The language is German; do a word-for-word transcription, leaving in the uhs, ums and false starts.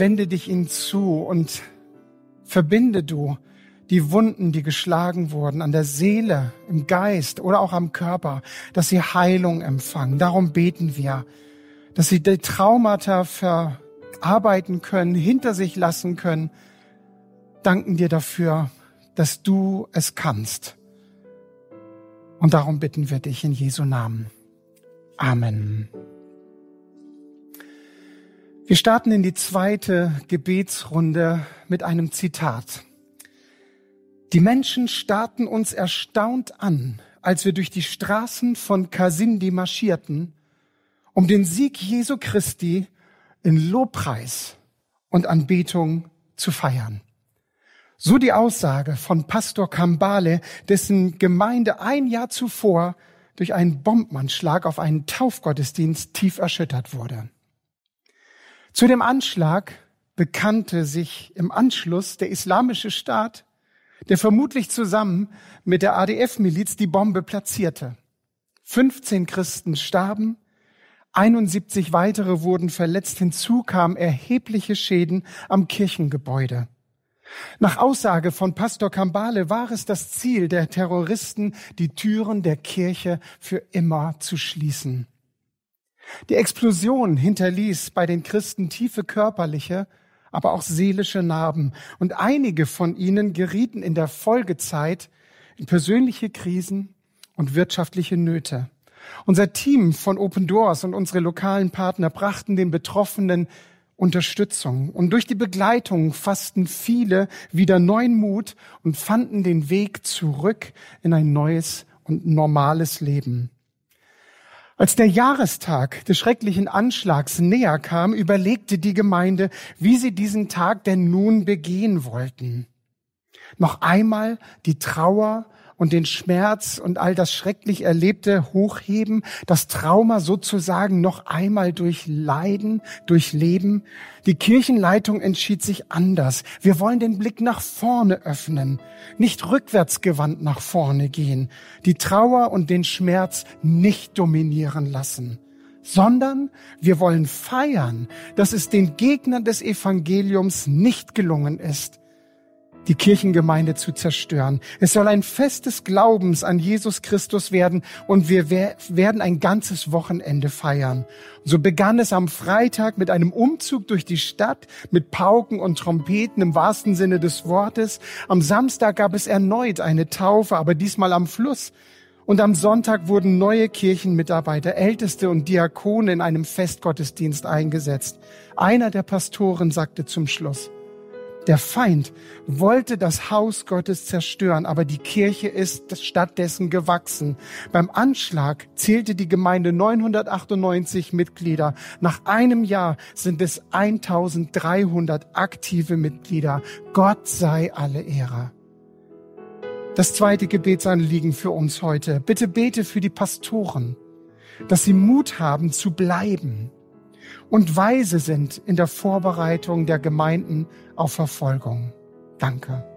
wende dich ihnen zu und verbinde du die Wunden, die geschlagen wurden, an der Seele, im Geist oder auch am Körper, dass sie Heilung empfangen. Darum beten wir, dass sie die Traumata verarbeiten können, hinter sich lassen können. Danken dir dafür, dass du es kannst. Und darum bitten wir dich in Jesu Namen. Amen. Wir starten in die zweite Gebetsrunde mit einem Zitat. Die Menschen starrten uns erstaunt an, als wir durch die Straßen von Kasindi marschierten, um den Sieg Jesu Christi in Lobpreis und Anbetung zu feiern. So die Aussage von Pastor Kambale, dessen Gemeinde ein Jahr zuvor durch einen Bombenanschlag auf einen Taufgottesdienst tief erschüttert wurde. Zu dem Anschlag bekannte sich im Anschluss der Islamische Staat, der vermutlich zusammen mit der A D F-Miliz die Bombe platzierte. fünfzehn Christen starben, einundsiebzig weitere wurden verletzt. Hinzu kamen erhebliche Schäden am Kirchengebäude. Nach Aussage von Pastor Kambale war es das Ziel der Terroristen, die Türen der Kirche für immer zu schließen. Die Explosion hinterließ bei den Christen tiefe körperliche, aber auch seelische Narben. Und einige von ihnen gerieten in der Folgezeit in persönliche Krisen und wirtschaftliche Nöte. Unser Team von Open Doors und unsere lokalen Partner brachten den Betroffenen Unterstützung. Und durch die Begleitung fassten viele wieder neuen Mut und fanden den Weg zurück in ein neues und normales Leben. Als der Jahrestag des schrecklichen Anschlags näher kam, überlegte die Gemeinde, wie sie diesen Tag denn nun begehen wollten. Noch einmal die Trauer und den Schmerz und all das schrecklich Erlebte hochheben, das Trauma sozusagen noch einmal durchleiden, durchleben. Die Kirchenleitung entschied sich anders. Wir wollen den Blick nach vorne öffnen, nicht rückwärtsgewandt nach vorne gehen, die Trauer und den Schmerz nicht dominieren lassen, sondern wir wollen feiern, dass es den Gegnern des Evangeliums nicht gelungen ist, die Kirchengemeinde zu zerstören. Es soll ein Fest des Glaubens an Jesus Christus werden und wir werden ein ganzes Wochenende feiern. So begann es am Freitag mit einem Umzug durch die Stadt mit Pauken und Trompeten im wahrsten Sinne des Wortes. Am Samstag gab es erneut eine Taufe, aber diesmal am Fluss. Und am Sonntag wurden neue Kirchenmitarbeiter, Älteste und Diakone in einem Festgottesdienst eingesetzt. Einer der Pastoren sagte zum Schluss: Der Feind wollte das Haus Gottes zerstören, aber die Kirche ist stattdessen gewachsen. Beim Anschlag zählte die Gemeinde neunhundertachtundneunzig Mitglieder. Nach einem Jahr sind es eintausenddreihundert aktive Mitglieder. Gott sei alle Ehre. Das zweite Gebetsanliegen für uns heute. Bitte bete für die Pastoren, dass sie Mut haben zu bleiben und weise sind in der Vorbereitung der Gemeinden auf Verfolgung. Danke.